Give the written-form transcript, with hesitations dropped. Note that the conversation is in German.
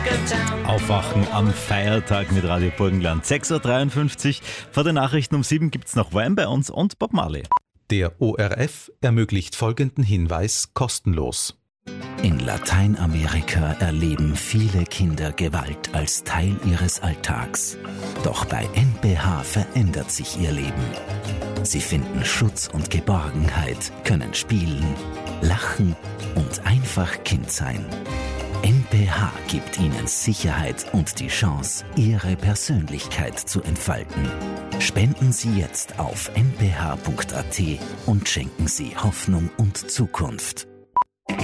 Aufwachen am Feiertag mit Radio Burgenland. 6.53 Uhr. Vor den Nachrichten um 7 gibt es noch Wham bei uns und Bob Marley. Der ORF ermöglicht folgenden Hinweis kostenlos. In Lateinamerika erleben viele Kinder Gewalt als Teil ihres Alltags. Doch bei NPH verändert sich ihr Leben. Sie finden Schutz und Geborgenheit, können spielen, lachen und einfach Kind sein. NPH gibt ihnen Sicherheit und die Chance, ihre Persönlichkeit zu entfalten. Spenden Sie jetzt auf nph.at und schenken Sie Hoffnung und Zukunft.